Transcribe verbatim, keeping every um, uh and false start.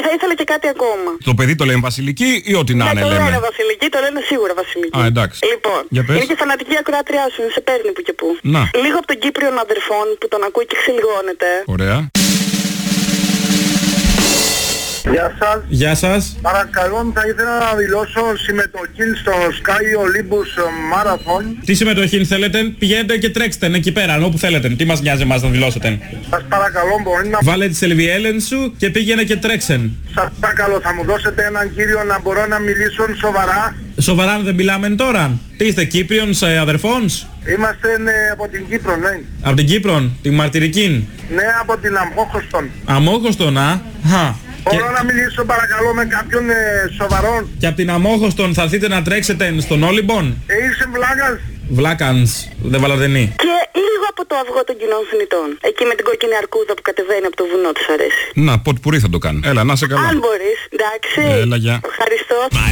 θα ήθελα και κάτι ακόμα. Το παιδί το λένε Βασιλική ή ό,τι να είναι, Ναι, το λέμε. λένε Βασιλική, το λένε σίγουρα Βασιλική. Α, εντάξει. Λοιπόν, Για πες. είναι και φανατική ακροάτριά σου, σε παίρνει που και που. Να. Λίγο από τον Κύπριον αδερφών που τον ακούει και ξελιγώνεται. Ωραία. Γεια σας. Γεια σας. Παρακαλώ, θα ήθελα να δηλώσω συμμετοχή στο Sky Olympus Marathon. Τι συμμετοχή θέλετε, πηγαίνετε και τρέξτε εκεί πέρα, όπου θέλετε. Τι μας νοιάζει εμάς να δηλώσετε. Σας παρακαλώ, μπορεί να... Βάλε τις ελβιέλεν σου και πήγαινε και τρέξεν. Σας παρακαλώ, θα μου δώσετε έναν κύριο να μπορώ να μιλήσω σοβαρά. Σοβαρά δεν μιλάμε τώρα. Τι είστε, Κύπριον αδερφόνς? Είμαστε ναι, από την Κύπρο, ναι. Από την Κύπρο, την Μαρτυρική. Ναι, από την Αμόχωστον. Αμόχωστον, α. Χα. Μπορώ Και... να μιλήσω παρακαλώ με κάποιον ε, σοβαρόν. και από την Αμόχωστον θα έρθετε να τρέξετε στον Όλυμπον. Ε, είσαι βλάκας. Βλάκανς, δεν βαλαδενή. Και λίγο από το αυγό των κοινών θνητών. Εκεί με την κόκκινη αρκούδα που κατεβαίνει από το βουνό της αρέσει. Να, ποτ πουρί θα το κάνω. Έλα, να σε καλά. Αν μπορείς, εντάξει. Έλα, γεια. Ευχαριστώ.